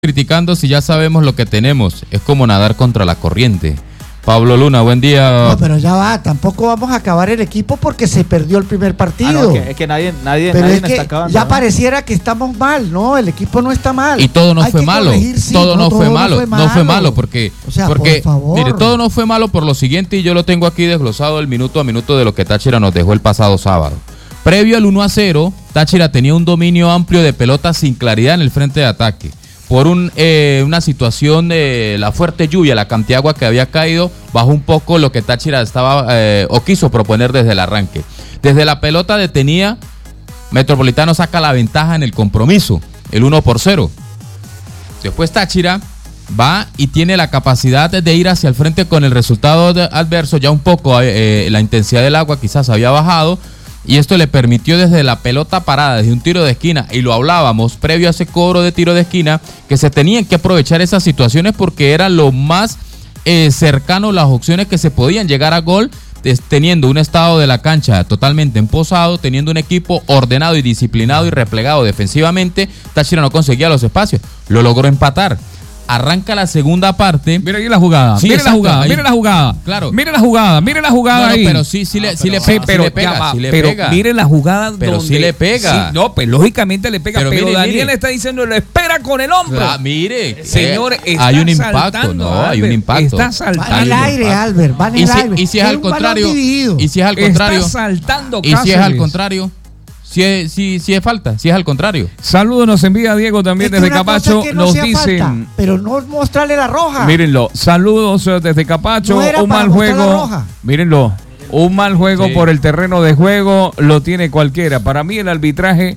criticando si ya sabemos lo que tenemos? Es como nadar contra la corriente. Pablo Luna, buen día. No, pero ya va, tampoco vamos a acabar el equipo porque se perdió el primer partido. No, es que nadie está acabando. Ya pareciera que estamos mal, ¿no? El equipo no está mal. Y todo no fue malo. Todo no fue malo porque, o sea, porque por favor. Mire, todo no fue malo por lo siguiente, y yo lo tengo aquí desglosado el minuto a minuto de lo que Táchira nos dejó el pasado sábado. Previo al 1-0, Táchira tenía un dominio amplio de pelota sin claridad en el frente de ataque. Por una situación de la fuerte lluvia, la cantidad de agua que había caído, bajó un poco lo que Táchira estaba o quiso proponer desde el arranque. Desde la pelota detenida, Metropolitano saca la ventaja en el compromiso, el 1-0. Después Táchira va y tiene la capacidad de ir hacia el frente con el resultado adverso. Ya un poco la intensidad del agua quizás había bajado, y esto le permitió desde la pelota parada, desde un tiro de esquina, y lo hablábamos previo a ese cobro de tiro de esquina, que se tenían que aprovechar esas situaciones porque era lo más cercano, las opciones que se podían llegar a gol, teniendo un estado de la cancha totalmente emposado, teniendo un equipo ordenado y disciplinado y replegado defensivamente. Táchira no conseguía los espacios, lo logró empatar. Arranca la segunda parte. Mira ahí la jugada. Sí, mira la jugada, mira la jugada. Claro. Mira la jugada no, ahí. Pero sí le pega. Mire la jugada pero donde, sí le pega. Sí, no, pues lógicamente le pega. Pero mire, Daniel está diciendo, lo espera con el hombro. Mire. Señores, hay un impacto, ¿no? Hay un impacto. Está saltando. Va en el aire, Albert. Va en el aire. Y si es al contrario. Y si es al contrario. Está saltando. Y si es al contrario. Si es falta, si es al contrario. Saludos nos envía Diego también desde Capacho. Nos dicen. Falta, pero no mostrarle la roja. Mírenlo. Saludos desde Capacho. No un mal juego. Mírenlo. Un mal juego por el terreno de juego. Lo tiene cualquiera. Para mí el arbitraje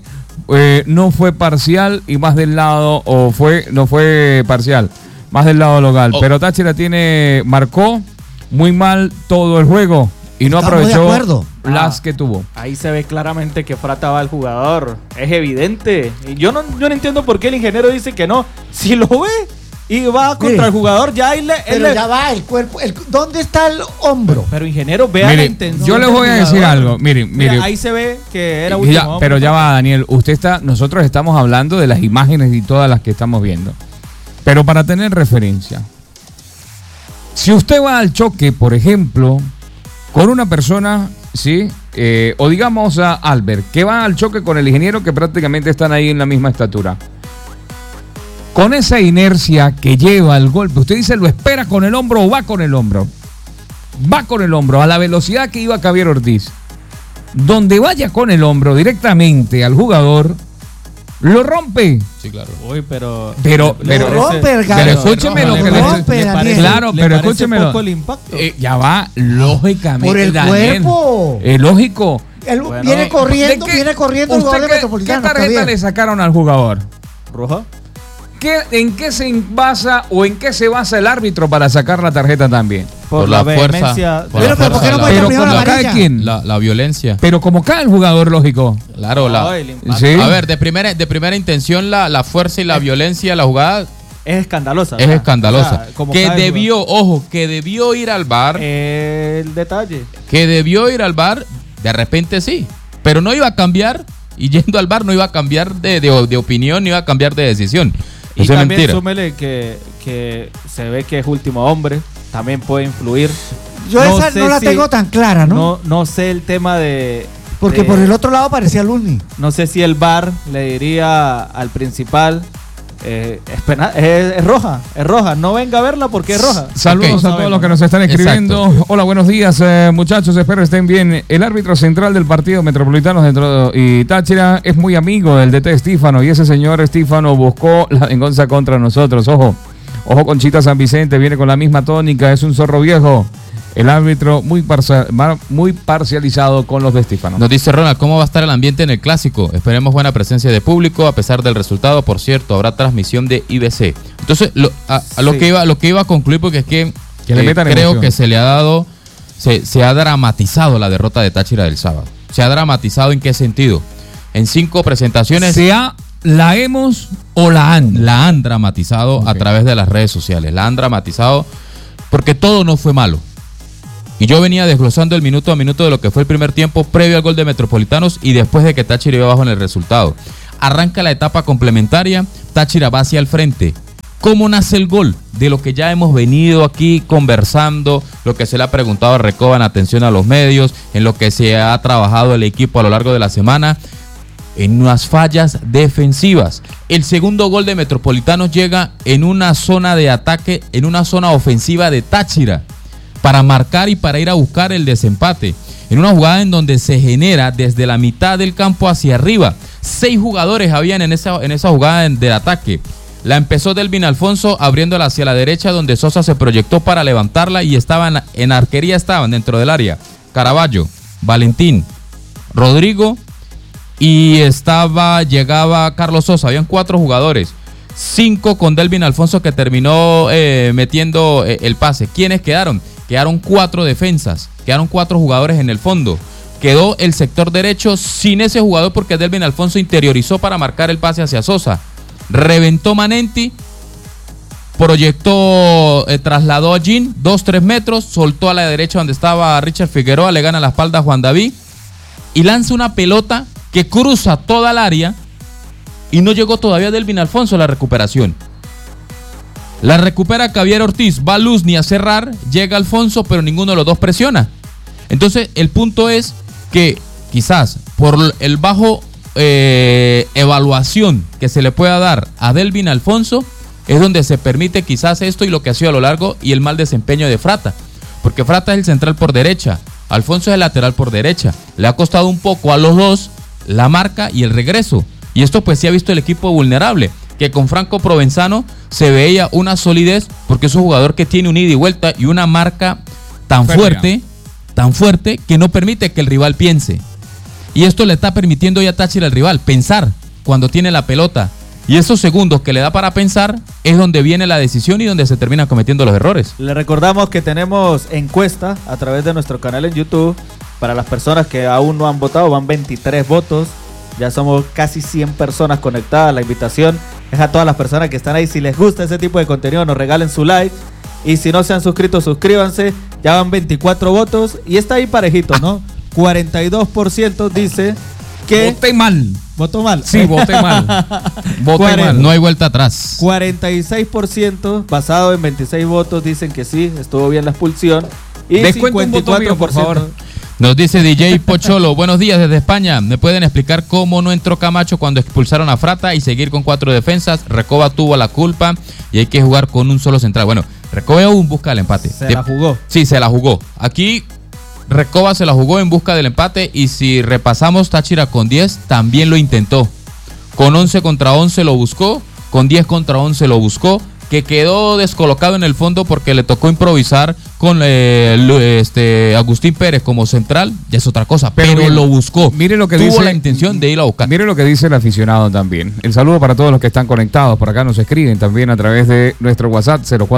no fue parcial y más del lado. No fue parcial. Más del lado local. Pero Táchira marcó muy mal todo el juego. Y no aprovechó las que tuvo. Ahí se ve claramente que frataba al jugador. Es evidente. Y yo no entiendo por qué el ingeniero dice que no. Si lo ve y va contra el jugador, ya ya va el cuerpo. ¿Dónde está el hombro? Pero ingeniero, vea la intención. Yo les voy a decir algo. Mire. Ahí se ve que era último. Pero ya va, Daniel. Nosotros estamos hablando de las imágenes y todas las que estamos viendo. Pero para tener referencia. Si usted va al choque, por ejemplo, con una persona, ¿sí? O digamos a Albert, que va al choque con el ingeniero, que prácticamente están ahí en la misma estatura. Con esa inercia que lleva el golpe, usted dice, ¿lo espera con el hombro o va con el hombro? Va con el hombro, a la velocidad que iba Javier Ortiz. Donde vaya con el hombro directamente al jugador, lo rompe. Sí, claro. Uy, pero escúcheme lo que le parece. Claro, pero escúchemelo. Poco el impacto. Ya va, lógicamente. Por el cuerpo. Lógico. Él viene corriendo el jugador de Metropolitano. ¿Qué tarjeta le sacaron al jugador? ¿Roja? ¿En qué se basa o en qué se basa el árbitro para sacar la tarjeta también? Por la fuerza. Pero ¿por qué no muestra primero la amarilla? ¿Quién? La violencia. Pero como cae el jugador, lógico. Claro, ¿sí? A ver, de primera intención, la fuerza y la violencia, la jugada es escandalosa. Es escandalosa. Que debió ir al VAR. El detalle. Que debió ir al VAR, de repente sí. Pero no iba a cambiar, y yendo al VAR no iba a cambiar de opinión, ni iba a cambiar de decisión. Y eso también es mentira. súmele que se ve que es último hombre, también puede influir. Yo no la tengo tan clara, ¿no? No sé el tema de... Porque por el otro lado parecía Luni. No sé si el VAR le diría al principal, es roja, no venga a verla porque es roja. Saludos a todos los que nos están escribiendo. Exacto. Hola, buenos días, muchachos, espero estén bien. El árbitro central del partido Metropolitano y Táchira es muy amigo del DT Estífano, y ese señor Estífano buscó la venganza contra nosotros. Ojo Conchita San Vicente, viene con la misma tónica, es un zorro viejo. El árbitro muy parcializado con los de Estífano. Nos dice Ronald, ¿cómo va a estar el ambiente en el clásico? Esperemos buena presencia de público a pesar del resultado. Por cierto, habrá transmisión de IBC. Entonces, lo que iba a concluir, porque es que creo que se le ha dado, se ha dramatizado la derrota de Táchira del sábado. ¿Se ha dramatizado en qué sentido? En 5 presentaciones. ¿La hemos o la han? La han dramatizado a través de las redes sociales. La han dramatizado porque todo no fue malo. Y yo venía desglosando el minuto a minuto de lo que fue el primer tiempo previo al gol de Metropolitanos y después de que Táchira iba abajo en el resultado. Arranca la etapa complementaria, Táchira va hacia el frente, ¿Cómo nace el gol? De lo que ya hemos venido aquí conversando, lo que se le ha preguntado a Recoba en atención a los medios, en lo que se ha trabajado el equipo a lo largo de la semana, en unas fallas defensivas. El segundo gol de Metropolitanos llega en una zona de ataque, en una zona ofensiva de Táchira, para marcar y para ir a buscar el desempate. En una jugada en donde se genera desde la mitad del campo hacia arriba. 6 jugadores habían en esa jugada de ataque. La empezó Delvin Alfonso abriéndola hacia la derecha, donde Sosa se proyectó para levantarla y estaban en arquería, estaban dentro del área Caraballo, Valentín, Rodrigo y llegaba Carlos Sosa. Habían 4 jugadores, 5 con Delvin Alfonso, que terminó metiendo el pase. ¿Quiénes quedaron? Quedaron 4 defensas, quedaron 4 jugadores en el fondo. Quedó el sector derecho sin ese jugador porque Delvin Alfonso interiorizó para marcar el pase hacia Sosa. Reventó Manenti, proyectó, trasladó a Jean 2-3 metros, soltó a la derecha donde estaba Richard Figueroa, le gana la espalda a Juan David y lanza una pelota que cruza toda el área y no llegó todavía Delvin Alfonso a la recuperación. La recupera Javier Ortiz, va Luzny a cerrar, llega Alfonso, pero ninguno de los dos presiona. Entonces el punto es que quizás por el bajo evaluación que se le pueda dar a Delvin Alfonso es donde se permite quizás esto y lo que ha sido a lo largo y el mal desempeño de Frata, porque Frata es el central por derecha, Alfonso es el lateral por derecha. Le ha costado un poco a los dos la marca y el regreso, y esto pues sí ha visto el equipo vulnerable, que con Franco Provenzano se veía una solidez porque es un jugador que tiene un ida y vuelta y una marca tan fuerte que no permite que el rival piense. Y esto le está permitiendo ya a Táchira al rival pensar cuando tiene la pelota. Y esos segundos que le da para pensar es donde viene la decisión y donde se terminan cometiendo los errores. Le recordamos que tenemos encuesta a través de nuestro canal en YouTube. Para las personas que aún no han votado, van 23 votos. Ya somos casi 100 personas conectadas. La invitación es a todas las personas que están ahí. Si les gusta ese tipo de contenido, nos regalen su like. Y si no se han suscrito, suscríbanse. Ya van 24 votos y está ahí parejito, ¿no? 42% dice que... Voté mal. ¿Votó mal? Sí, voté mal. Voté mal. No hay vuelta atrás. 46% basado en 26 votos dicen que sí, estuvo bien la expulsión. Y descuento 54%, un voto mío, por favor. Nos dice DJ Pocholo, buenos días desde España. ¿Me pueden explicar cómo no entró Camacho cuando expulsaron a Frata y seguir con 4 defensas? Recoba tuvo la culpa y hay que jugar con un solo central. Bueno, Recoba aún busca el empate. ¿Se la jugó? Sí, se la jugó. Aquí Recoba se la jugó en busca del empate y si repasamos, Táchira con 10 también lo intentó. Con 11 contra 11 lo buscó, con 10 contra 11 lo buscó, que quedó descolocado en el fondo porque le tocó improvisar con Agustín Pérez como central, ya es otra cosa, pero lo buscó. Mire lo que tuvo dice, la intención de ir a buscar. Mire lo que dice el aficionado también. El saludo para todos los que están conectados. Por acá nos escriben también a través de nuestro WhatsApp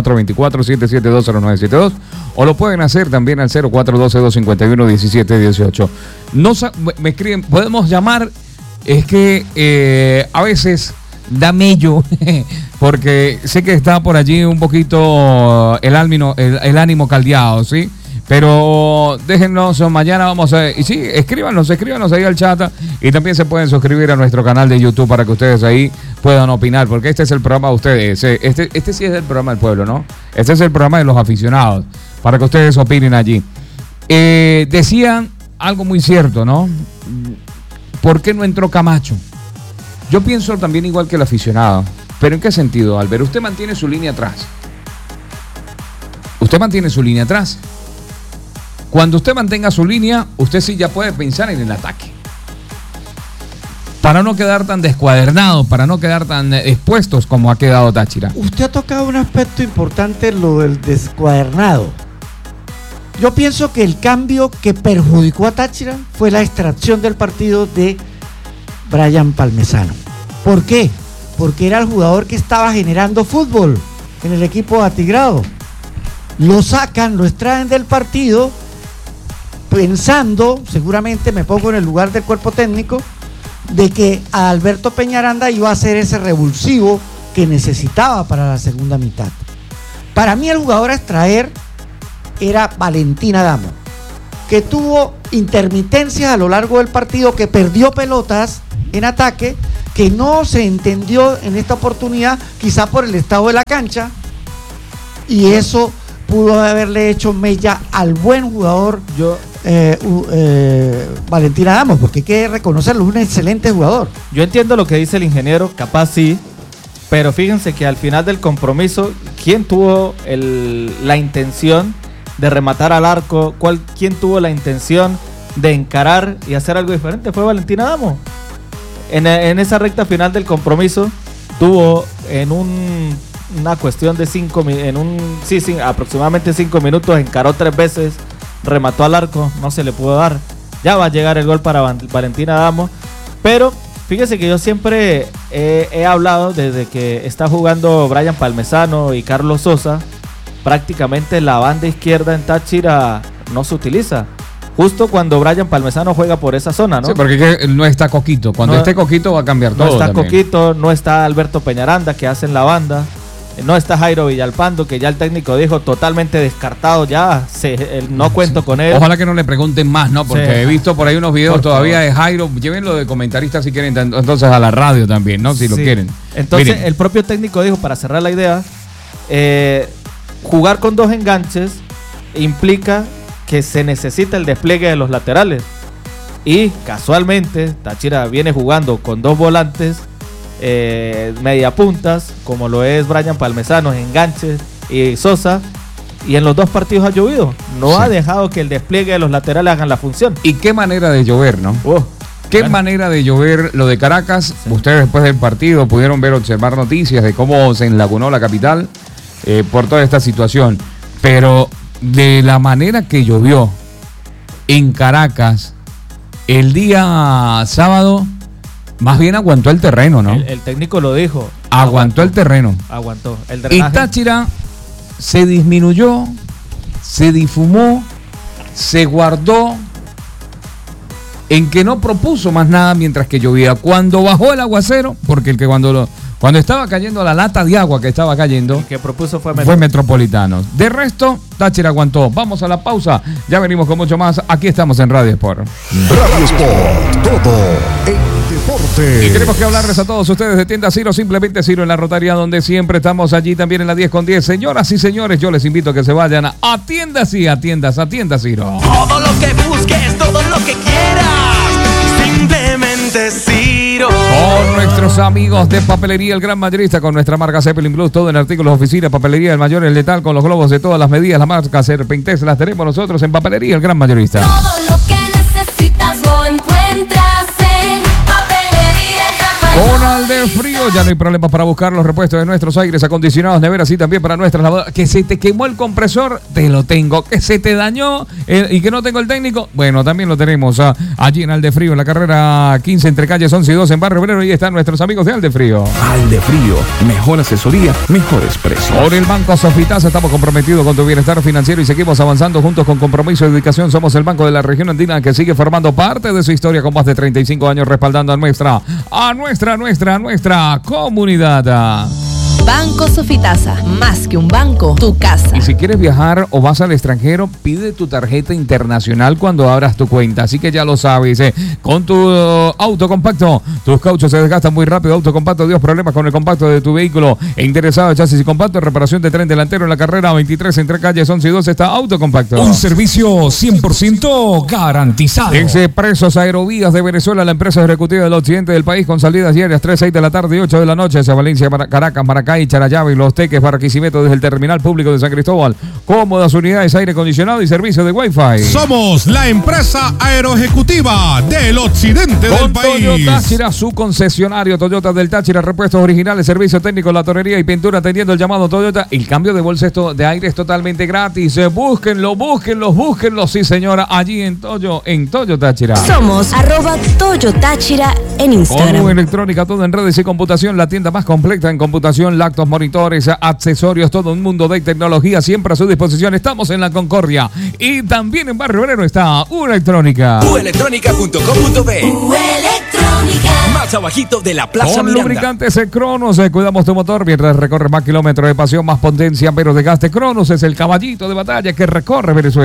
0424-7720972 o lo pueden hacer también al 0412-251-1718. Me escriben, podemos llamar, es que a veces da mello, porque sé que está por allí un poquito el ánimo caldeado, ¿sí? Pero déjennos, mañana vamos a... Y sí, escríbanos ahí al chat y también se pueden suscribir a nuestro canal de YouTube para que ustedes ahí puedan opinar, porque este es el programa de ustedes, este sí es el programa del pueblo, ¿no? Este es el programa de los aficionados, para que ustedes opinen allí. Decían algo muy cierto, ¿no? ¿Por qué no entró Camacho? Yo pienso también igual que el aficionado. ¿Pero en qué sentido, Albert? Usted mantiene su línea atrás. Cuando usted mantenga su línea, usted sí ya puede pensar en el ataque. Para no quedar tan descuadernados, para no quedar tan expuestos como ha quedado Táchira. Usted ha tocado un aspecto importante, lo del descuadernado. Yo pienso que el cambio que perjudicó a Táchira fue la extracción del partido de Brian Palmesano. ¿Por qué? Porque era el jugador que estaba generando fútbol en el equipo atigrado. Lo sacan, lo extraen del partido pensando, seguramente me pongo en el lugar del cuerpo técnico, de que a Alberto Peñaranda iba a ser ese revulsivo que necesitaba para la segunda mitad. Para mí el jugador a extraer era Valentín Adamo, que tuvo intermitencias a lo largo del partido, que perdió pelotas en ataque que no se entendió en esta oportunidad, quizá por el estado de la cancha, y eso pudo haberle hecho mella al buen jugador Valentín Adamo, porque hay que reconocerlo, es un excelente jugador. Yo entiendo lo que dice el ingeniero, capaz sí, pero fíjense que al final del compromiso, ¿quién tuvo la intención de rematar al arco? ¿Quién tuvo la intención de encarar y hacer algo diferente? Fue Valentín Adamo. En esa recta final del compromiso, tuvo en una cuestión de aproximadamente 5 minutos, encaró 3 veces, remató al arco, no se le pudo dar. Ya va a llegar el gol para Valentín Adamo, pero fíjese que yo siempre he hablado, desde que está jugando Brian Palmesano y Carlos Sosa, prácticamente la banda izquierda en Táchira no se utiliza. Justo cuando Brian Palmesano juega por esa zona, ¿no? Sí, porque no está Coquito. Cuando esté Coquito va a cambiar todo. No está también. Coquito, no está Alberto Peñaranda, que hace en la banda. No está Jairo Villalpando, que ya el técnico dijo totalmente descartado, ya no cuento con él. Ojalá que no le pregunten más, ¿no? Porque Sí. he visto por ahí unos videos Por todavía favor. de Jairo. Llévenlo de comentarista si quieren, entonces a la radio también, ¿no? Si lo Sí. quieren. Entonces, Miren, el propio técnico dijo, para cerrar la idea, jugar con 2 enganches implica que se necesita el despliegue de los laterales. Y casualmente, Táchira viene jugando con 2 volantes, mediapuntas, como lo es Brian Palmesano, enganches y Sosa, y en los 2 partidos ha llovido. No Sí. ha dejado que el despliegue de los laterales hagan la función. y qué manera de llover, ¿no? Qué Bueno. manera de llover lo de Caracas. Ustedes después del partido pudieron observar noticias de cómo se enlagunó la capital por toda esta situación. Pero de la manera que llovió en Caracas el día sábado, más bien aguantó el terreno, ¿no? El técnico lo dijo. Aguantó el terreno. Aguantó. El Y drenaje. Táchira se disminuyó, se difumó, se guardó, en que no propuso más nada mientras que llovía. Cuando bajó el aguacero, porque cuando estaba cayendo la lata de agua que estaba cayendo, El que propuso fue fue Metropolitanos. De resto, Táchira aguantó. Vamos a la pausa, ya venimos con mucho más. Aquí estamos en Radio Sport. Radio Sport, todo en deporte. Y queremos que hablarles a todos ustedes de Tienda Ciro, simplemente Ciro en la Rotaría, donde siempre estamos allí también en la 10 con 10. Señoras y señores, yo les invito a que se vayan a tiendas y a tiendas Ciro. Todo lo que busques, todo lo que quieras, simplemente Ciro. Con nuestros amigos de Papelería El Gran Mayorista, con nuestra marca Zeppelin Plus, todo en artículos de oficina, Papelería El Mayor, el letal, con los globos de todas las medidas, la marca Serpentex, las tenemos nosotros en Papelería El Gran Mayorista. Todo lo que necesitas lo encuentras en Papelería El Gran Mayorista. Con Aldefrío ya no hay problemas para buscar los repuestos de nuestros aires acondicionados, neveras y también para nuestras lavadoras. Que se te quemó el compresor, te lo tengo. Que se te dañó y que no tengo el técnico, bueno, también lo tenemos allí en Aldefrío, en la carrera 15 entre calles 11 y 12 en Barrio Obrero. Y están nuestros amigos de Aldefrío. Aldefrío, mejor asesoría, mejores precios. Por el Banco Sofitasa estamos comprometidos con tu bienestar financiero y seguimos avanzando juntos con compromiso y dedicación. Somos el banco de la región andina que sigue formando parte de su historia con más de 35 años respaldando a nuestra comunidad. Banco Sofitasa, más que un banco, tu casa. Y si quieres viajar o vas al extranjero, pide tu tarjeta internacional cuando abras tu cuenta. Así que ya lo sabes, con tu auto compacto, tus cauchos se desgastan muy rápido. Auto compacto, Dios, problemas con el compacto de tu vehículo. Interesado en chasis y compacto, reparación de tren delantero en la carrera 23 entre calles 11 y 12 está Auto Compacto. Un servicio 100% garantizado. Expresos Aerovías de Venezuela, la empresa ejecutiva del occidente del país, con salidas diarias 3, 6 de la tarde y 8 de la noche hacia Valencia, Caracas, Maracay, Charallave y Los Teques, Barquisimeto desde el terminal público de San Cristóbal. Cómodas unidades, aire acondicionado y servicio de Wi-Fi. Somos la empresa aeroejecutiva del occidente del Con Toyota país. Táchira, su concesionario Toyota del Táchira, repuestos originales, servicio técnico, la tonería y pintura, atendiendo el llamado Toyota. El cambio de bolsa de aire es totalmente gratis. Búsquenlo, sí señora, allí en Toyo Táchira. Somos @Toyo Táchira en Con Instagram. electrónica, todo en redes y computación, la tienda más completa en computación, lactos, monitores, accesorios, todo un mundo de tecnología siempre a su disposición. Estamos en La Concordia y también en Barrio Obrero está Electrónica. Uelectronica.com.be, Electrónica. más abajito de la Plaza Con Miranda. lubricantes Cronos, cuidamos tu motor mientras recorres más kilómetros de pasión, más potencia, pero de gaste. Cronos es el caballito de batalla que recorre Venezuela.